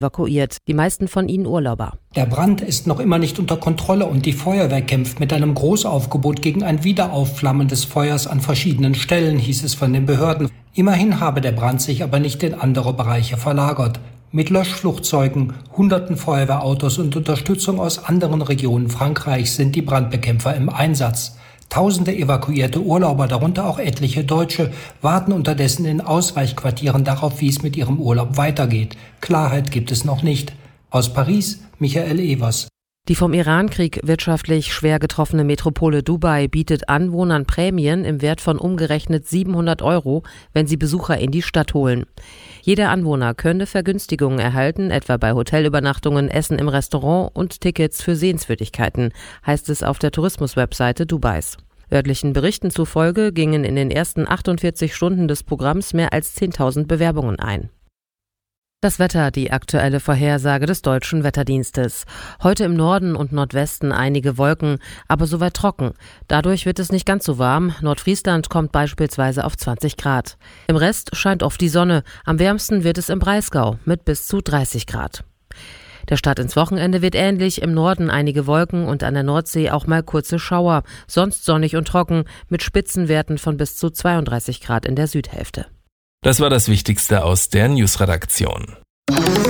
evakuiert, die meisten von ihnen Urlauber. Der Brand ist noch immer nicht unter Kontrolle und die Feuerwehr kämpft mit einem Großaufgebot gegen ein Wiederaufflammen des Feuers an verschiedenen Stellen, hieß es von den Behörden. Immerhin habe der Brand sich aber nicht in andere Bereiche verlagert. Mit Löschflugzeugen, hunderten Feuerwehrautos und Unterstützung aus anderen Regionen Frankreichs sind die Brandbekämpfer im Einsatz. Tausende evakuierte Urlauber, darunter auch etliche Deutsche, warten unterdessen in Ausweichquartieren darauf, wie es mit ihrem Urlaub weitergeht. Klarheit gibt es noch nicht. Aus Paris, Michael Evers. Die vom Irankrieg wirtschaftlich schwer getroffene Metropole Dubai bietet Anwohnern Prämien im Wert von umgerechnet 700 €, wenn sie Besucher in die Stadt holen. Jeder Anwohner könne Vergünstigungen erhalten, etwa bei Hotelübernachtungen, Essen im Restaurant und Tickets für Sehenswürdigkeiten, heißt es auf der Tourismuswebseite Dubais. Örtlichen Berichten zufolge gingen in den ersten 48 Stunden des Programms mehr als 10.000 Bewerbungen ein. Das Wetter, die aktuelle Vorhersage des Deutschen Wetterdienstes. Heute im Norden und Nordwesten einige Wolken, aber soweit trocken. Dadurch wird es nicht ganz so warm. Nordfriesland kommt beispielsweise auf 20 Grad. Im Rest scheint oft die Sonne. Am wärmsten wird es im Breisgau mit bis zu 30 Grad. Der Start ins Wochenende wird ähnlich. Im Norden einige Wolken und an der Nordsee auch mal kurze Schauer. Sonst sonnig und trocken mit Spitzenwerten von bis zu 32 Grad in der Südhälfte. Das war das Wichtigste aus der News-Redaktion.